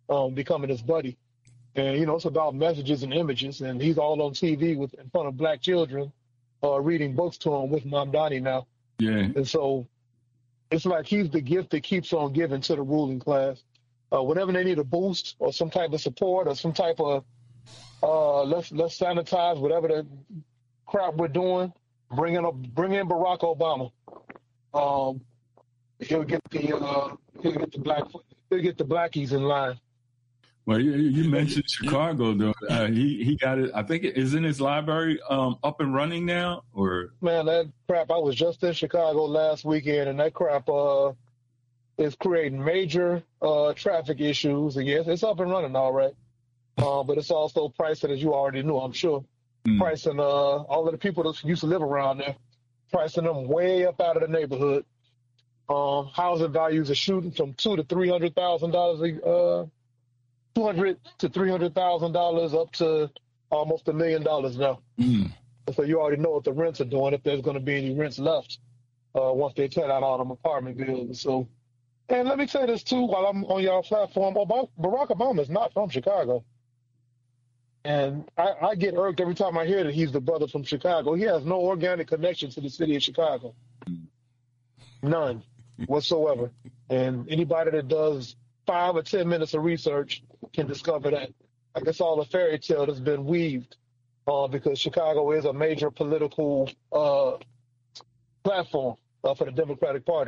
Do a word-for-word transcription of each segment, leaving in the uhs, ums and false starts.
um, becoming his buddy. And, you know, it's about messages and images. And he's all on T V with in front of black children uh, reading books to him with Mamdani now. Yeah. And so it's like he's the gift that keeps on giving to the ruling class. Uh, whenever they need a boost or some type of support or some type of uh, let's let's sanitize whatever the crap we're doing, bring in, a, bring in Barack Obama. Um, he'll get the uh, he'll get the black he'll get the blackies in line. Well, you, you mentioned Chicago, though. Uh, he he got it. I think it is in his library um, up and running now. Or man, that crap! I was just in Chicago last weekend, and that crap uh, is creating major uh, traffic issues. And yes, it's up and running all right, uh, but it's also pricing, as you already knew, I'm sure, mm. pricing uh, all of the people that used to live around there, pricing them way up out of the neighborhood. Um, housing values are shooting from two to three hundred thousand dollars a uh, two hundred to three hundred thousand dollars up to almost a million dollars now. Mm. So you already know what the rents are doing, if there's going to be any rents left uh, once they tear out all them apartment buildings. So, and let me say this too, while I'm on y'all platform, Obama, Barack Obama is not from Chicago. And I, I get irked every time I hear that he's the brother from Chicago. He has no organic connection to the city of Chicago. None whatsoever. And anybody that does five or ten minutes of research can discover that. Like it's all a fairy tale that's been weaved uh, because Chicago is a major political uh, platform uh, for the Democratic Party.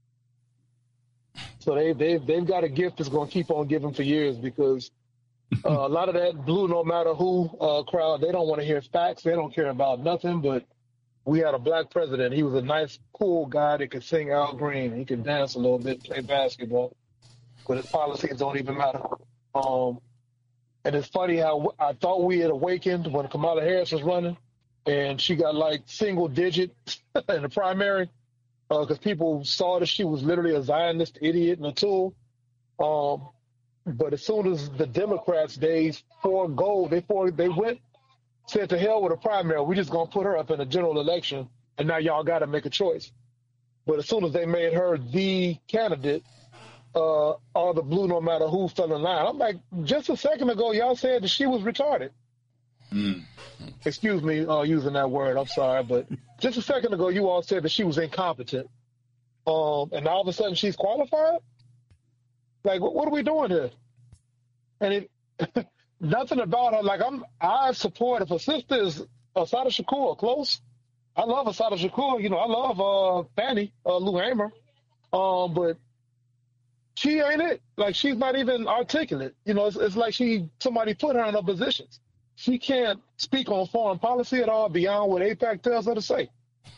So they, they've, they've got a gift that's going to keep on giving for years because uh, a lot of that blue no matter who uh, crowd, they don't want to hear facts. They don't care about nothing, but we had a black president. He was a nice, cool guy that could sing Al Green. He could dance a little bit, play basketball. But his policies don't even matter. Um, and it's funny how I thought we had awakened when Kamala Harris was running, and she got like single digit in the primary because uh, people saw that she was literally a Zionist idiot and a tool. Um, but as soon as the Democrats, they forego, they for they went, said to hell with a primary. We're just gonna put her up in a general election, and now y'all got to make a choice. But as soon as they made her the candidate, Uh, all the blue no matter who fell in line. I'm like, just a second ago, y'all said that she was retarded. Mm. Excuse me uh, using that word. I'm sorry, but just a second ago, you all said that she was incompetent. Um, and all of a sudden, she's qualified? Like, what, what are we doing here? And it, nothing about her. Like, I'm, I support, if a sister is Assata Shakur close, I love Assata Shakur. You know, I love uh, Fannie uh, Lou Hamer. Um, but she ain't it. Like, she's not even articulate. You know, it's, it's like she somebody put her in her positions. She can't speak on foreign policy at all beyond what AIPAC tells her to say.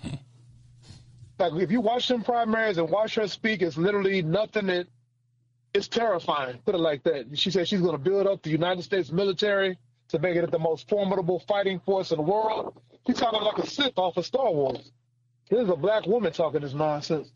Like, if you watch them primaries and watch her speak, it's literally nothing that it's terrifying, put it like that. She said she's going to build up the United States military to make it the most formidable fighting force in the world. She's talking like a Sith off of Star Wars. This is a black woman talking this nonsense.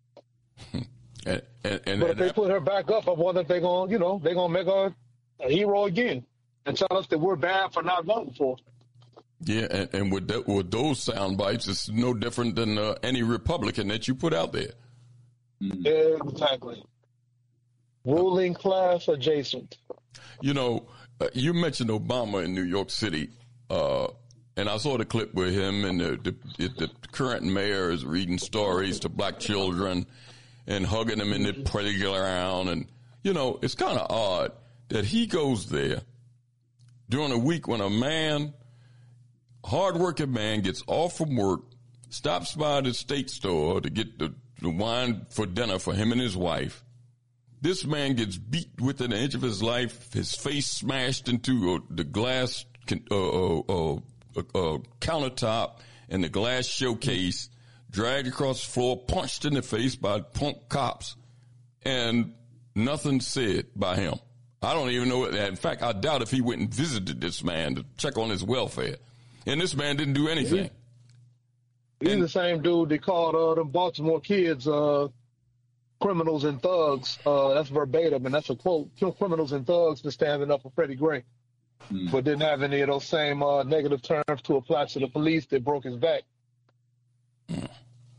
And, and, and, but if and they I, put her back up, I wonder if they're going to, you know, they're going to make her a hero again and tell us that we're bad for not voting for her. Yeah, and, and with, that, with those sound bites, it's no different than uh, any Republican that you put out there. Mm. Exactly. Ruling class adjacent. You know, uh, you mentioned Obama in New York City, uh, and I saw the clip with him and the, the, the current mayor is reading stories to black children and hugging them in the playground. And, you know, it's kind of odd that he goes there during a week when a man, hardworking man, gets off from work, stops by the state store to get the, the wine for dinner for him and his wife. This man gets beat within an inch of his life, his face smashed into uh, the glass uh, uh, uh, uh, countertop and the glass showcase, dragged across the floor, punched in the face by punk cops, and nothing said by him. I don't even know. In fact, I doubt if he went and visited this man to check on his welfare. And this man didn't do anything. He's and, the same dude they called uh, them Baltimore kids uh, criminals and thugs. Uh, that's verbatim, and that's a quote. Criminals and thugs for standing up for Freddie Gray. Mm. But didn't have any of those same uh, negative terms to apply to the police that broke his back. Mm.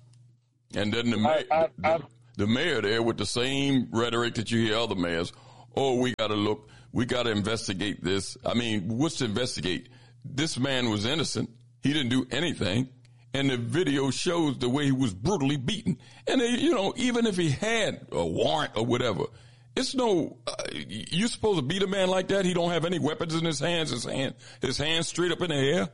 And then the, ma- I, I, the, I, the mayor there with the same rhetoric that you hear other mayors. oh, we got to look, we got to investigate this. I mean, what's to investigate? This man was innocent. He didn't do anything. And the video shows the way he was brutally beaten. And, they, you know, even if he had a warrant or whatever, it's no, uh, you're supposed to beat a man like that? He don't have any weapons in his hands, his hand, his hands straight up in the air?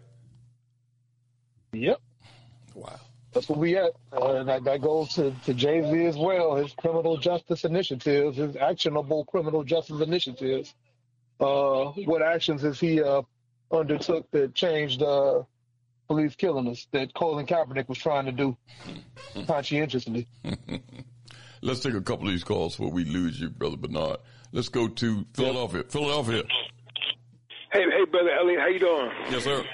Yep. Wow. That's where we at. Uh, and that, that goes to, to Jay-Z as well, his criminal justice initiatives, his actionable criminal justice initiatives. Uh, what actions has he uh, undertook that changed uh, police killing us, that Colin Kaepernick was trying to do conscientiously? Let's take a couple of these calls before we lose you, Brother Bernard. Let's go to Philadelphia. Philadelphia. Hey, hey, Brother Elliot, how you doing? Yes, sir.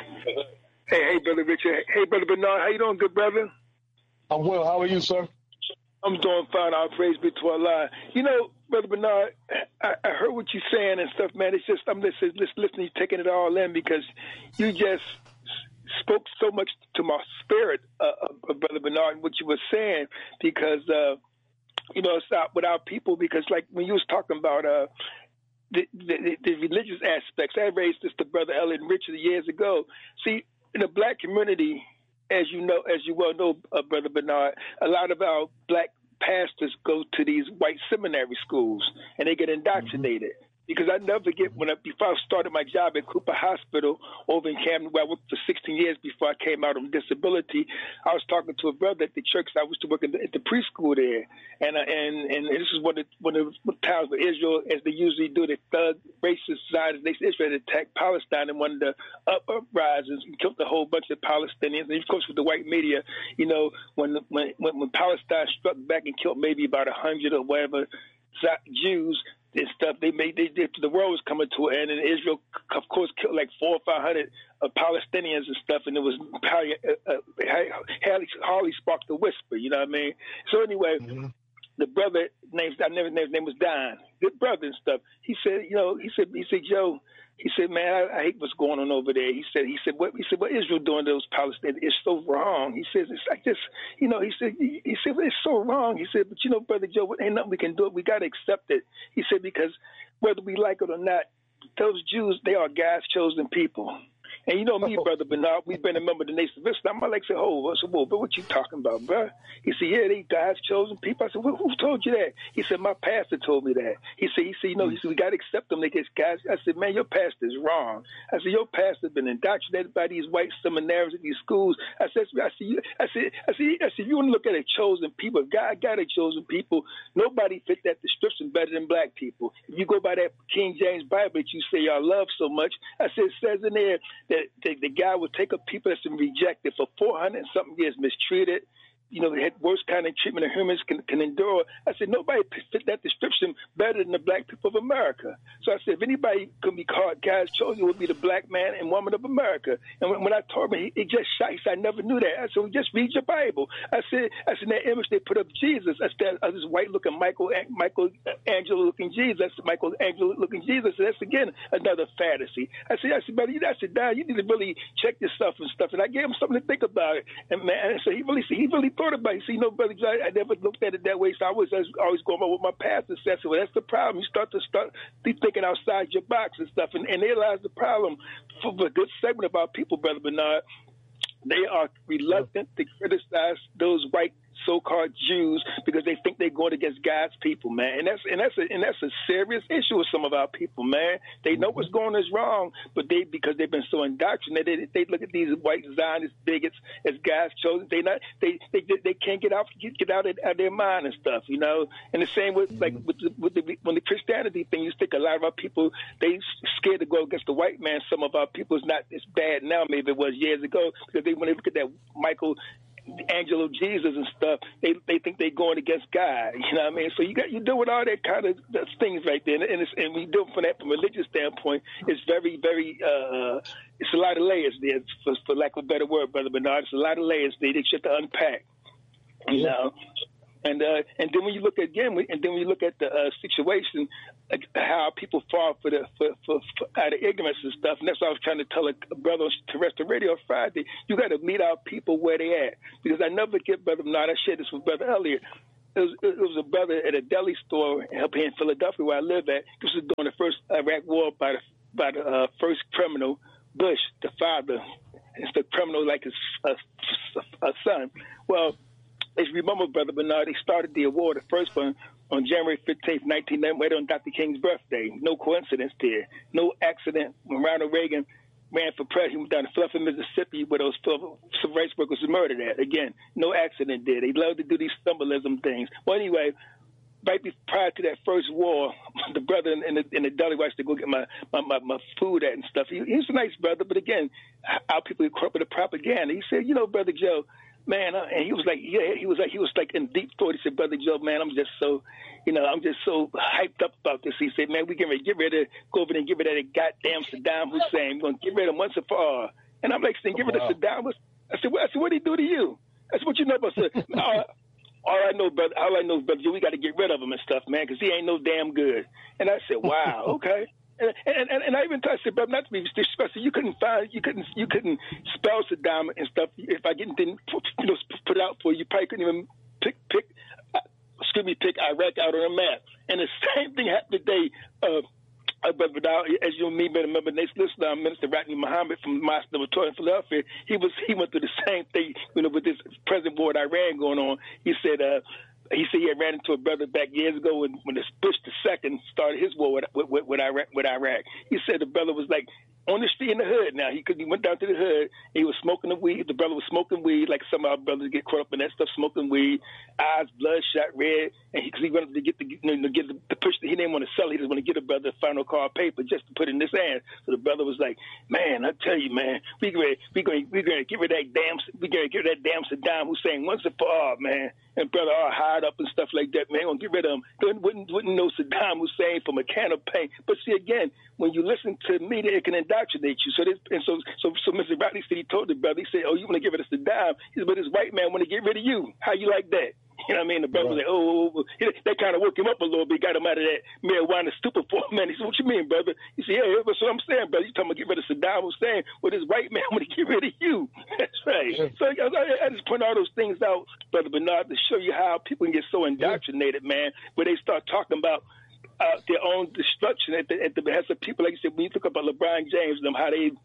Hey, hey, Brother Richard. Hey, Brother Bernard, how you doing, good brother? I'm well. How are you, sir? I'm doing fine. All praise be to Allah. You know, Brother Bernard, I, I heard what you're saying and stuff, man. It's just, I'm listening, listening, taking it all in because you just spoke so much to my spirit, uh, uh, Brother Bernard, what you were saying, because, uh, you know, it's not with our people, because like when you was talking about uh, the, the, the religious aspects, I raised this to Brother Elliot and Richard years ago. See, in the black community, as you know, as you well know, uh, Brother Bernard, a lot of our black pastors go to these white seminary schools and they get indoctrinated. Mm-hmm. Because I never forget when I, before I started my job at Cooper Hospital over in Camden, where I worked for sixteen years before I came out on disability, I was talking to a brother at the church. I used to work at the, at the preschool there, and uh, and and this is one of one of the times where Israel, as they usually do, the thug racist Zionist nation Israel attacked Palestine in one of the up uprisings and killed a whole bunch of Palestinians. And of course, with the white media, you know, when when when, when Palestine struck back and killed maybe about a hundred or whatever Jews and stuff, they made they, they, the world was coming to an end, and Israel, of course, killed like four or five hundred uh, Palestinians and stuff, and it was probably, uh, uh, hardly, hardly sparked a whisper, you know what I mean? So anyway, mm-hmm. the brother named I never named his name was Don, good brother and stuff. He said, you know, he said, he said, Joe. He said, man, I, I hate what's going on over there. He said, he said, what, he said, what Israel doing to those Palestinians is so wrong. He says, it's like this, you know, he said, he, he said, it's so wrong. He said, but you know, Brother Joe, ain't nothing we can do. We got to accept it. He said, because whether we like it or not, those Jews, they are God's chosen people. And you know me, Brother Bernard, we've been a member of the Nation of Islam. I'm like, say, oh, I said, well, but what you talking about, bro? He said, yeah, they God's chosen people. I said, well, who told you that? He said, my pastor told me that. He said, he said, you know, he said, we got to accept them. They get guys. I said, man, your pastor is wrong. I said, your pastor's been indoctrinated by these white seminaries at these schools. I said, I said, I said, I said, I said, if you want to look at a chosen people, if God got a chosen people, nobody fit that description better than black people. If you go by that King James Bible that you say y'all love so much, I said, it says in there that the, the guy would take a people that's been rejected for four hundred and something years, mistreated, you know, they had worst kind of treatment that humans can, can endure. I said, nobody fit that description better than the black people of America. So I said, if anybody could be called God's chosen, it would be the black man and woman of America. And when, when I told him, he, he just shot. He said, I never knew that. I said, well, just read your Bible. I said, I said, in that image they put up Jesus. I said, uh, this white-looking Michael, Michael Angelo-looking Jesus. That's Michael Angelo-looking Jesus. So that's, again, another fantasy. I said, I said, brother, I said, Dad, you need to really check this stuff and stuff. And I gave him something to think about it. And, man, so he really, he really thought about it. See, no, brother, I, I never looked at it that way. So I was, I was always going by what my pastor said. So well, that's the problem. You start to start be thinking outside your box and stuff. And, and they realize the problem for a good segment of our people, Brother Bernard. They are reluctant to criticize those white so-called Jews because they think they're going against God's people, man. And that's and that's a, and that's a serious issue with some of our people, man. They know what's going on is wrong, but they because they've been so indoctrinated, they, they look at these white Zionist bigots as God's chosen. They not they they they can't get out get, get out of, out of their mind and stuff, you know. And the same with like with the, with the when the Christianity thing, you think a lot of our people they scared to go against the white man. Some of our people is not as bad now, maybe it was years ago, because they when they look at that Michael Angelo Jesus and stuff, they they think they're going against God. You know what I mean? So you got you deal with all that kind of things right there, and it's, and we do it from that from a religious standpoint. It's very very uh, it's a lot of layers there, for, for lack of a better word, Brother Bernard. It's a lot of layers there that you have to unpack. You yeah. know. And uh, and then when you look at, again, and then when you look at the uh, situation, uh, how people fall for the for, for, for out of ignorance and stuff, and that's what I was trying to tell a brother on Terrestrial Radio on Friday. You got to meet our people where they at, because I never get, Brother Bernard, I shared this with Brother Elliot. it was, it was a brother at a deli store up here in Philadelphia where I live at. This was during the first Iraq War by the by the uh, first criminal, Bush, the father. It's the criminal like his uh, a son. Well, as you remember, Brother Bernard, they started the war, the first one, on January fifteenth, nineteen ninety, right on Doctor King's birthday. No coincidence there. No accident. When Ronald Reagan ran for president, he went down to Fluffy, Mississippi, where those civil rights workers were murdered at. Again, no accident there. They love to do these symbolism things. Well, anyway, right prior to that first war, the brother in the, in the deli where I used to go get my, my, my, my food at and stuff, he, he was a nice brother, but again, how people get caught up with the propaganda. He said, you know, Brother Joe, man, uh, and he was like, yeah, he was like, he was like in deep thought. He said, Brother Joe, man, I'm just so, you know, I'm just so hyped up about this. He said, man, we get ready to get rid of, go over there and get rid of that goddamn Saddam Hussein. We're going to get rid of him once and for all. And I'm like, saying, get rid of Saddam. I said, what, I said, what did he do to you? I said, what you know about Saddam? all, all I know, brother, all I know, Brother Joe, we got to get rid of him and stuff, man, because he ain't no damn good. And I said, wow, okay. And, and, and, and I even told, I said, brother, not to be disrespectful, you couldn't find, you couldn't, you couldn't spell Saddam and stuff. If I didn't, didn't you know, put it out for you, you probably couldn't even pick, pick, uh, excuse me, pick Iraq out on a map. And the same thing happened today. Uh, uh, but without, as you and me remember, next listener, Minister Rodney Muhammad from Mosque Number twelve in Philadelphia, he was, he went through the same thing, you know, with this present war in Iran going on. He said, uh, He said he had ran into a brother back years ago when, when Bush the second started his war with, with, with, Iraq, with Iraq. He said the brother was like on the street in the hood now. He could he went down to the hood. And he was smoking the weed. The brother was smoking weed like some of our brothers get caught up in that stuff, smoking weed, eyes bloodshot red. And because he, he wanted to get the you know, get the, the push. He didn't want to sell. He just wanted to get a brother a final call paper just to put in his hand. So the brother was like, "Man, I tell you, man, we going we going we going to get rid of that damn we going to get rid of that damn Saddam Hussein once and for all, man." And brother all hired up and stuff like that, man. Gonna get rid of him. Wouldn't wouldn't know Saddam Hussein from a can of paint. But see, again, when you listen to media, it can indoctrinate you. So this, and so so so Mister Rodney said he told the brother, he said, "Oh, you want to get rid of Saddam?" He said, "But this white man want to get rid of you. How you like that?" You know what I mean? The brother right. was like, oh, oh, oh. That kind of woke him up a little bit, got him out of that marijuana stupor for a minute. He said, what you mean, brother? He said, yeah, that's what I'm saying, brother. You talking about get rid of Saddam Hussein? Well, this white man want to get rid of you. That's right. Yeah. So I, I just point all those things out, Brother Bernard, to show you how people can get so indoctrinated, yeah. man, where they start talking about uh, their own destruction at the, at the behest of people. Like you said, when you talk about LeBron James and them, how they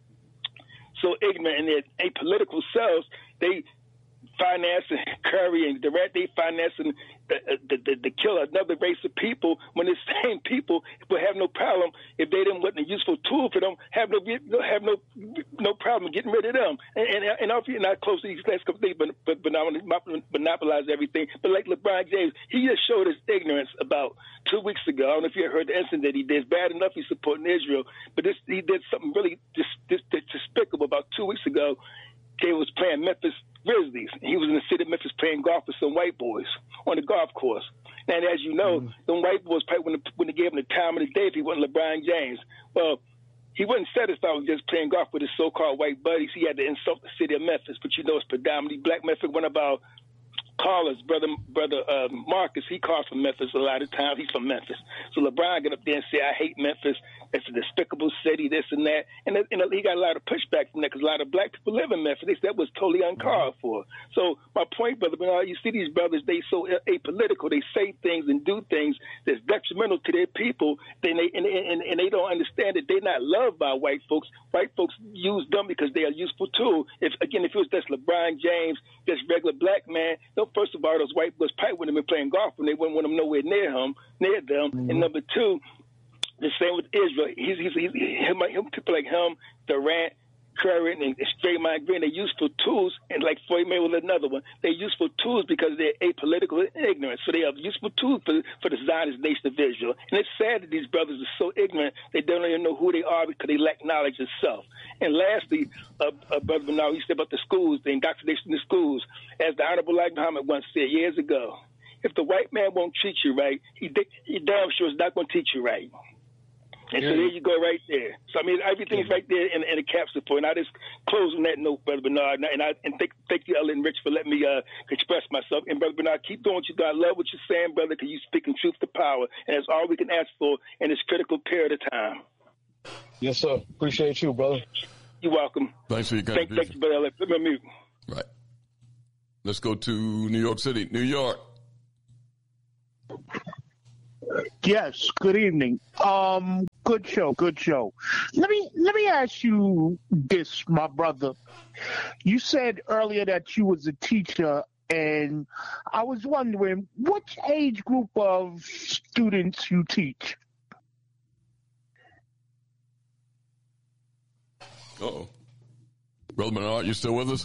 so ignorant in their apolitical selves, they financing Curry and Durant, they financing the, the, the, the kill another race of people when the same people would have no problem if they didn't want a useful tool for them, have no have no no problem getting rid of them. And and, and I'll be not close to these last couple of things, but but, but I want to monopolize everything. But like LeBron James, he just showed his ignorance about two weeks ago. I don't know if you heard the incident that he did. It's bad enough he's supporting Israel, but this he did something really dis, dis, dis, despicable about two weeks ago. They was playing Memphis Grizzlies. He was in the city of Memphis playing golf with some white boys on the golf course. And as you know, mm. them white boys probably when, the, when they gave him the time of the day if he wasn't LeBron James. Well, he wasn't satisfied with just playing golf with his so-called white buddies. He had to insult the city of Memphis, but you know it's predominantly black. Memphis, one of our callers, brother brother uh, Marcus, he calls from Memphis a lot of times. He's from Memphis. So LeBron got up there and said, I hate Memphis. It's a despicable city, this and that. And, and he got a lot of pushback from that because a lot of black people live in Memphis. They said that was totally uncalled for. So my point, brother, Bernard, you see these brothers, they so apolitical. They say things and do things that's detrimental to their people. Then they, and, and, and they don't understand that they're not loved by white folks. White folks use them because they're a useful tool. If Again, if it was just LeBron James, just regular black man, no, first of all, those white boys probably wouldn't have been playing golf when they wouldn't want them nowhere near him, near them. Mm-hmm. And number two, the same with Israel. He's, he's, he's him, him, people like him, Durant, Curry, and Draymond Green, they're useful tools, and like Floyd Mayweather, another one, they're useful tools because they're apolitical and ignorant. So they are useful tools for, for the Zionist nation of Israel. And it's sad that these brothers are so ignorant, they don't even know who they are because they lack knowledge of self. And lastly, uh, uh, Brother Bernard, you said about the schools, the indoctrination in the schools. As the Honorable Elijah Muhammad once said years ago, if the white man won't treat you right, he, he damn sure is not going to teach you right. And yeah. So there you go right there. So, I mean, everything's yeah. right there in, in a capsule for. And I just close on that note, Brother Bernard. And I and thank, thank you, Ellen Rich, for letting me uh, express myself. And, Brother Bernard, keep doing what you do. I love what you're saying, brother, because you're speaking truth to power. And that's all we can ask for in this critical period of time. Yes, sir. Appreciate you, brother. You're welcome. Thanks for your contribution. Thank, thank you, brother. Let me mute. Right. Let's go to New York City. New York. Yes, good evening. Um, good show, good show. Let me let me ask you this, my brother. You said earlier that you was a teacher, and I was wondering which age group of students you teach. Uh-oh. Brother Bernard, you still with us?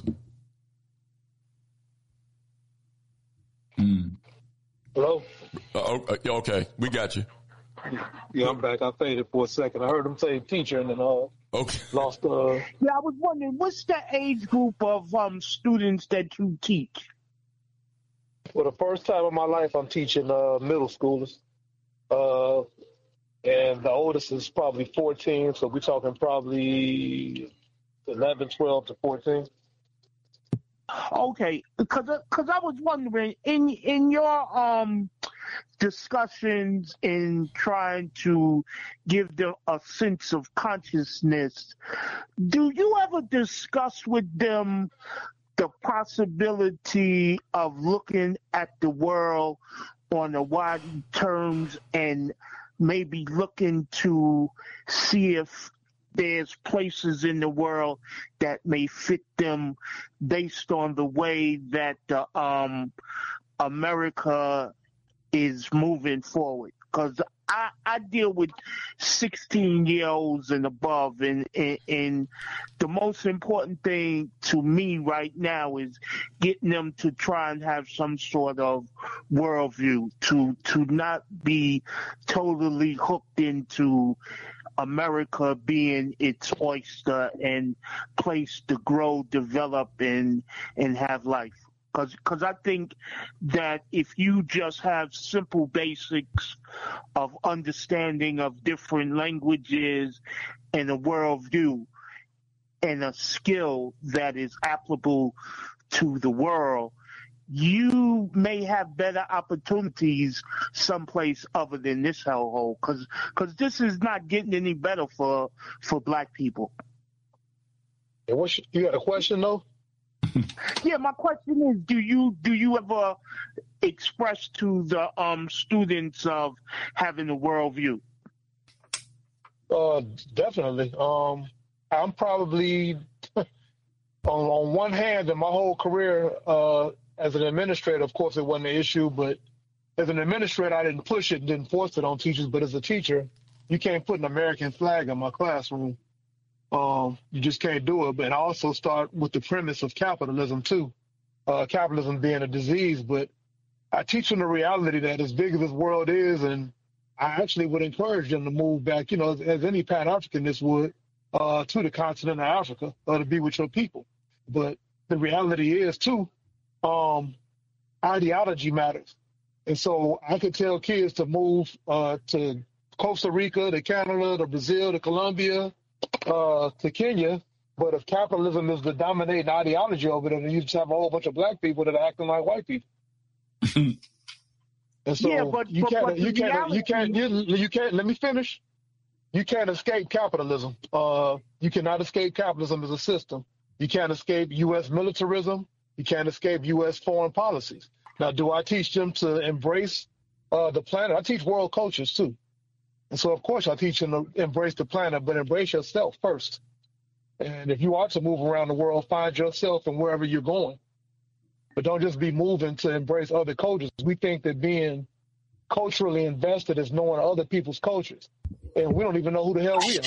Mm. Hello? Uh, okay, we got you. Yeah, I'm back. I faded for a second. I heard him say teacher and then uh, okay. lost. Uh... Yeah, I was wondering what's the age group of um students that you teach? For the first time in my life, I'm teaching uh, middle schoolers. Uh, and the oldest is probably fourteen, so we're talking probably eleven, twelve to fourteen. Okay, because because I was wondering in in your um discussions in trying to give them a sense of consciousness, do you ever discuss with them the possibility of looking at the world on a wide terms and maybe looking to see if there's places in the world that may fit them based on the way that uh, um, America is moving forward? Because I, I deal with sixteen-year-olds and above, and, and, and the most important thing to me right now is getting them to try and have some sort of worldview, to to not be totally hooked into America being its oyster and place to grow, develop, and and have life. Because I think that if you just have simple basics of understanding of different languages and a worldview and a skill that is applicable to the world, you may have better opportunities someplace other than this hellhole. Because because this is not getting any better for for black people. And what's, you got a question though? Yeah, my question is: Do you do you ever express to the um students of having a worldview? Uh, definitely. Um, I'm probably on on one hand in my whole career uh, as an administrator. Of course, it wasn't an issue, but as an administrator, I didn't push it, didn't force it on teachers. But as a teacher, you can't put an American flag in my classroom. Um, you just can't do it. But I also start with the premise of capitalism too. Uh, capitalism being a disease, but I teach them the reality that as big as this world is, and I actually would encourage them to move back, you know, as, as any Pan-Africanist would, uh, to the continent of Africa, or to be with your people. But the reality is too, um, ideology matters. And so I could tell kids to move uh, to Costa Rica, to Canada, to Brazil, to Colombia, uh, to Kenya, but if capitalism is the dominating ideology over there, then you just have a whole bunch of black people that are acting like white people. And so yeah, but, you but, can't, but you can't, reality... you can't, you, you can't. Let me finish. You can't escape capitalism. Uh, you cannot escape capitalism as a system. You can't escape U S militarism. You can't escape U S foreign policies. Now, do I teach them to embrace uh, the planet? I teach world cultures too. And so, of course, I teach them to embrace the planet, but embrace yourself first. And if you are to move around the world, find yourself in wherever you're going. But don't just be moving to embrace other cultures. We think that being culturally invested is knowing other people's cultures. And we don't even know who the hell we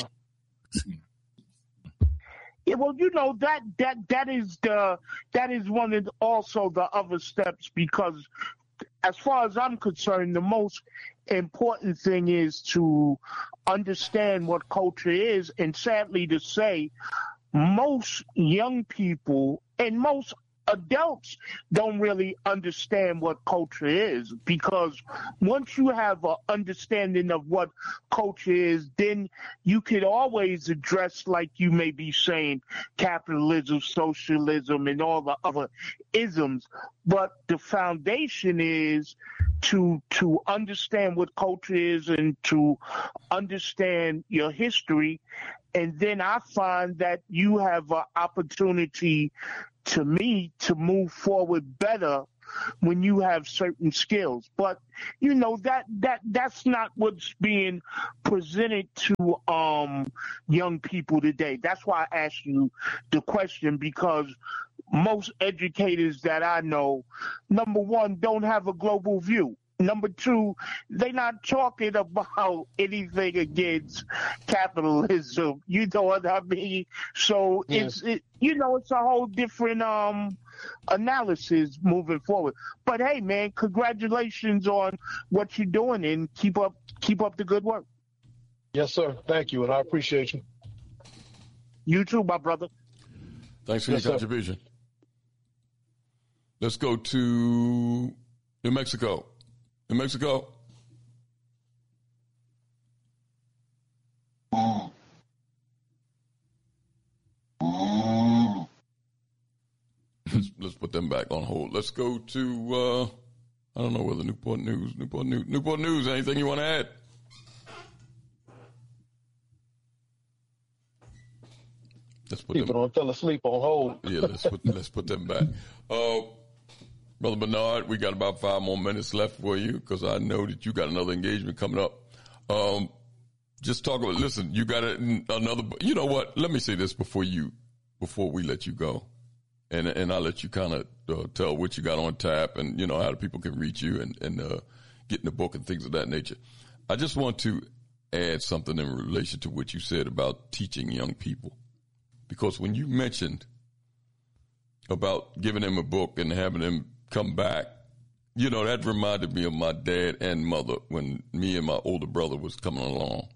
are. Yeah, well, you know, that that that is the that is one of the, also the other steps, because as far as I'm concerned, the most important thing is to understand what culture is. And sadly to say, most young people and most adults don't really understand what culture is, because once you have an understanding of what culture is, then you could always address, like you may be saying, capitalism, socialism, and all the other isms. But the foundation is to to understand what culture is and to understand your history. And then I find that you have an opportunity, to me, to move forward better when you have certain skills. But you know that that that's not what's being presented to um young people today. That's why I asked you the question, because most educators that I know, number one, don't have a global view. Number two, they're not talking about anything against capitalism. You know what I mean? So Yes. it's, it, you know, it's a whole different um analysis moving forward. But hey, man, congratulations on what you're doing, and keep up, keep up the good work. Yes, sir. Thank you, and I appreciate you. You too, my brother. Thanks for Yes, your sir. contribution. Let's go to New Mexico. New Mexico. Let's, let's put them back on hold. Let's go to, uh, I don't know whether Newport News, Newport News, Newport News, anything you want to add? Let's put People them, don't fell asleep on hold. yeah, let's put, let's put them back. Uh, Brother Bernard, we got about five more minutes left for you, because I know that you got another engagement coming up. Um, just talk about, listen, you got a, another, you know what? Let me say this before you, before we let you go. And, and I'll let you kind of uh, tell what you got on tap, and, you know, how the people can reach you, and, and, uh, get in the book and things of that nature. I just want to add something in relation to what you said about teaching young people. Because when you mentioned about giving them a book and having them come back, you know, that reminded me of my dad and mother when me and my older brother was coming along.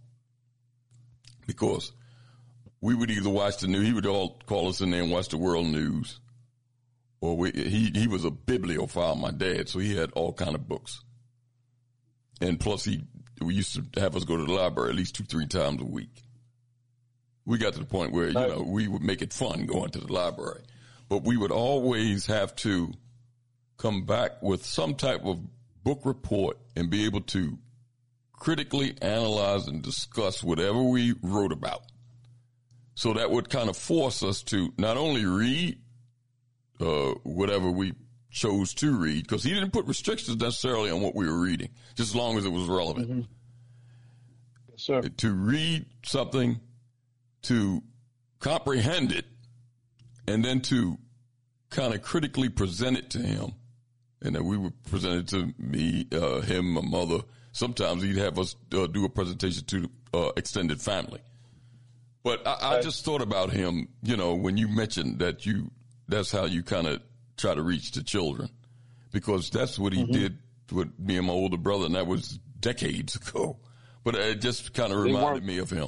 Because we would either watch the news, he would all call us in there and watch the world news, or we, he, he was a bibliophile, my dad, so he had all kind of books. And plus he, we used to have us go to the library at least two, three times a week. We got to the point where, you know, we would make it fun going to the library, but we would always have to come back with some type of book report and be able to critically analyze and discuss whatever we wrote about. So that would kind of force us to not only read uh, whatever we chose to read, because he didn't put restrictions necessarily on what we were reading, just as long as it was relevant. Mm-hmm. Yes, sir. To read something, to comprehend it, and then to kind of critically present it to him. And then we would present it to me, uh, him, my mother. Sometimes he'd have us uh, do a presentation to uh, extended family. But I, I just thought about him, you know, when you mentioned that you, that's how you kind of try to reach the children, because that's what he mm-hmm. did with me and my older brother, and that was decades ago. But it just kind of reminded me of him.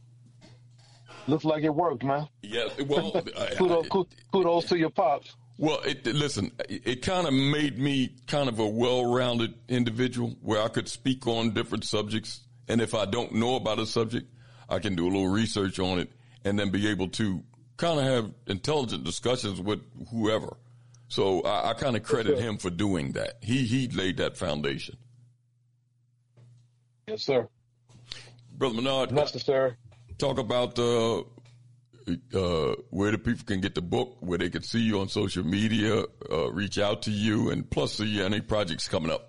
Looks like it worked, man. Yeah, well, kudos, I, kudos to your pops. Well, it, listen, it, it kind of made me kind of a well-rounded individual where I could speak on different subjects. And if I don't know about a subject, I can do a little research on it and then be able to kind of have intelligent discussions with whoever. So I, I kind of credit him for doing that. He, he laid that foundation. Yes, sir. Brother Bernard. Necessary. Talk about uh, uh, where the people can get the book, where they can see you on social media, uh, reach out to you, and plus see any projects coming up.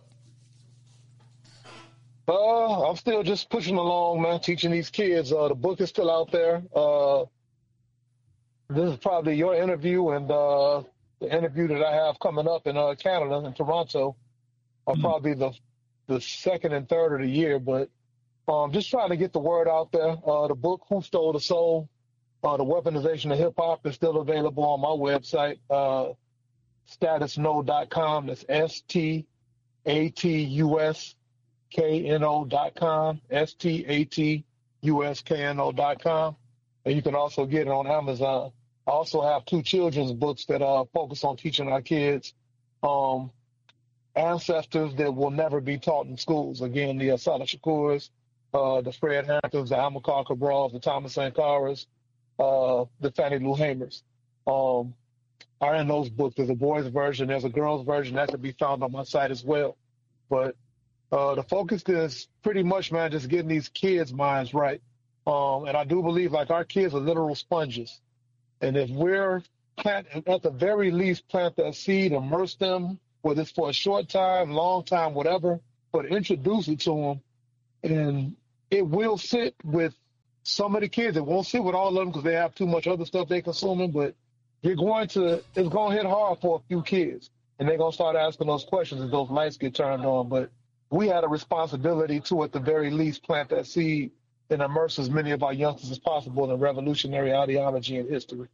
Uh, I'm still just pushing along, man, teaching these kids. Uh, the book is still out there. Uh, this is probably your interview and uh, the interview that I have coming up in uh, Canada, in Toronto, are mm-hmm. probably the the second and third of the year, but Um, just trying to get the word out there. Uh, the book, Who Stole the Soul? Uh, the Weaponization of Hip Hop is still available on my website, uh, status no dot com. That's S T A T U S K N O dot com, S T A T U S K N O dot com. And you can also get it on Amazon. I also have two children's books that uh, focus on teaching our kids um, ancestors that will never be taught in schools. Again, the Assata Shakurs, Uh, the Fred Hamptons, the Amilcar Cabrals, the Thomas Sankaras, uh, the Fannie Lou Hamers um, are in those books. There's a boys' version, there's a girls' version that can be found on my site as well. But uh, the focus is pretty much, man, just getting these kids' minds right. Um, and I do believe, like, our kids are literal sponges. And if we're, plant, at the very least, plant that seed, immerse them whether it's for a short time, long time, whatever, but introduce it to them. And it will sit with some of the kids. It won't sit with all of them because they have too much other stuff they're consuming, but you're going to, it's going to hit hard for a few kids. And they're going to start asking those questions as those lights get turned on. But we had a responsibility to, at the very least, plant that seed and immerse as many of our youngsters as possible in revolutionary ideology and history.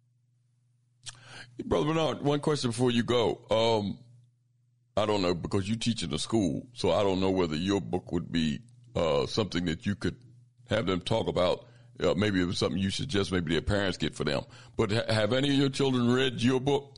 Brother Bernard, one question before you go. Um, I don't know, because you teach in a school, so I don't know whether your book would be uh, something that you could have them talk about. Uh, maybe it was something you suggest maybe their parents get for them. But ha- have any of your children read your book?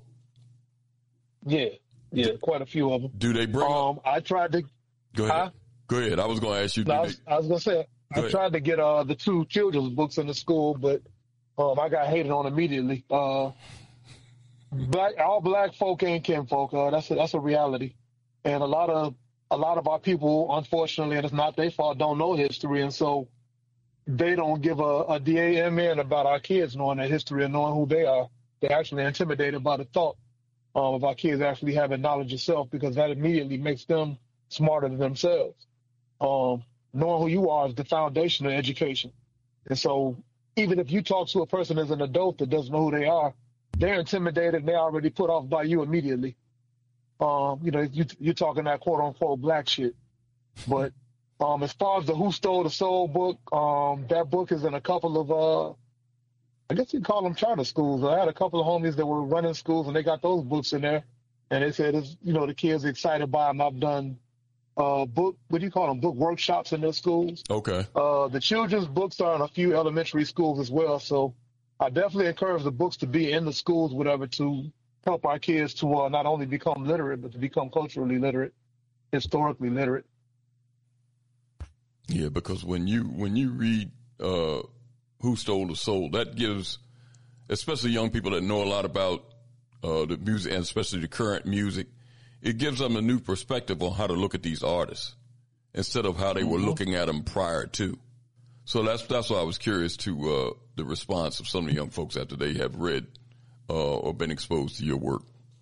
Yeah, yeah, quite a few of them. Do they bring um, I tried to... Go ahead. Huh? Go ahead. I was going to ask you. No, I was, I was going to say, I ahead. tried to get uh, the two children's books in the school, but um, I got hated on immediately. Uh, black, all black folk ain't kinfolk. Uh, that's a, that's a reality. And a lot of a lot of our people, unfortunately, and it's not their fault, don't know history. And so they don't give a, a D A M N about our kids knowing their history and knowing who they are. They're actually intimidated by the thought um, of our kids actually having knowledge of self, because that immediately makes them smarter than themselves. Um, knowing who you are is the foundation of education. And so even if you talk to a person as an adult that doesn't know who they are, they're intimidated and they're already put off by you immediately. Um, you know, you, you're talking that quote unquote black shit. But um, as far as the Who Stole the Soul book, um, that book is in a couple of, uh, I guess you call them charter schools. I had a couple of homies that were running schools and they got those books in there. And they said, it's, you know, the kids are excited by them. I've done uh, book, what do you call them, book workshops in their schools. Okay. Uh, the children's books are in a few elementary schools as well. So I definitely encourage the books to be in the schools, whatever, to help our kids to uh, not only become literate, but to become culturally literate, historically literate. Yeah, because when you when you read uh, Who Stole the Soul, that gives, especially young people that know a lot about uh, the music and especially the current music, it gives them a new perspective on how to look at these artists instead of how they mm-hmm. were looking at them prior to. So that's that's why I was curious to uh, the response of some of the young folks after they have read uh, or been exposed to your work.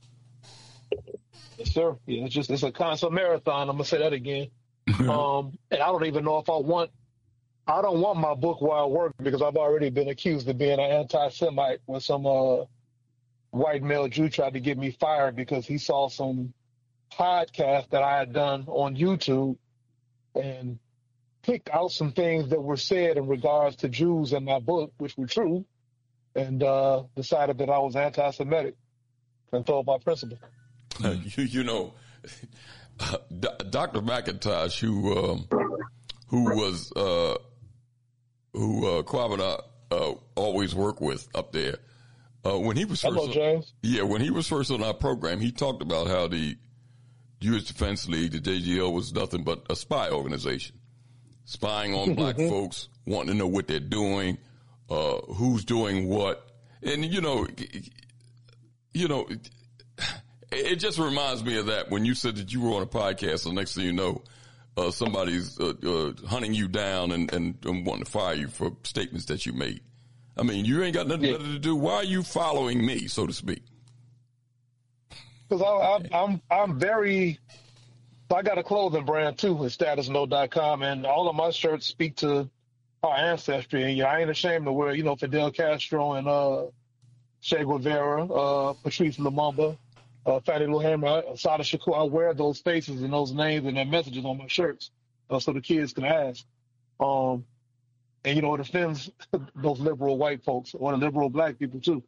Yes, sir. Yeah, it's just it's a constant marathon. I'm gonna say that again. um, and I don't even know if I want. I don't want my book where I work because I've already been accused of being an anti-Semite when some uh, white male Jew tried to get me fired because he saw some podcast that I had done on YouTube and picked out some things that were said in regards to Jews in my book, which were true, and uh, decided that I was anti-Semitic and told my principal. Uh, you, you know, uh, D- Doctor McIntosh, who um, who was uh, who uh, Kwabena uh, always worked with up there, uh, when he was first, Hello, on, James. yeah, when he was first on our program, he talked about how the Jewish Defense League, the J G L, was nothing but a spy organization, spying on black folks, wanting to know what they're doing, uh, who's doing what, and you know, you know. It just reminds me of that when you said that you were on a podcast, and next thing you know, uh, somebody's uh, uh, hunting you down and, and, and wanting to fire you for statements that you made. I mean, you ain't got nothing yeah. better to do. Why are you following me, so to speak? Because I, I, I'm I'm very. I got a clothing brand too, at status note dot com, and all of my shirts speak to our ancestry. And you know, I ain't ashamed to wear, you know, Fidel Castro and uh, Che Guevara, uh, Patrice Lumumba. Uh, Fatty Lil Hammer, Assata Shakur. I wear those faces and those names and their messages on my shirts uh, so the kids can ask. Um, and, you know, it offends those liberal white folks or the liberal black people, too.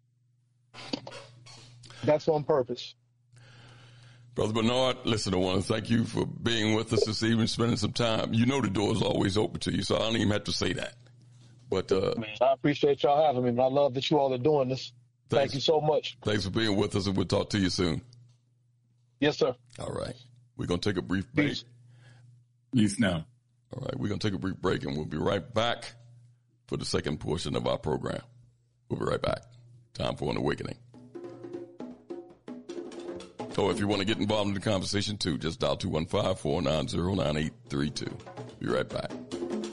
That's on purpose. Brother Bernard, listen, I want to thank you for being with us this evening, spending some time. You know the door is always open to you, so I don't even have to say that. But uh, I appreciate y'all having me, and I love that you all are doing this. Thanks. Thank you so much. Thanks for being with us, and we'll talk to you soon. Yes, sir. All right. We're going to take a brief break. Peace. Peace now. All right. We're going to take a brief break, and we'll be right back for the second portion of our program. We'll be right back. Time for an awakening. So if you want to get involved in the conversation, too, just dial two one five, four nine zero, nine eight three two. Be right back.